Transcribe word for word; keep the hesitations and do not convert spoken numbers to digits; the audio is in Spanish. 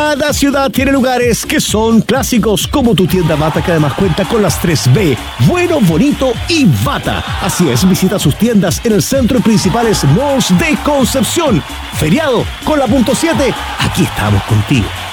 Cada ciudad tiene lugares que son clásicos, como tu tienda Bata, que además cuenta con las tres B, bueno, bonito y Bata. Así es, visita sus tiendas en el centro y principales malls de Concepción. Feriado con la punto siete, aquí estamos contigo.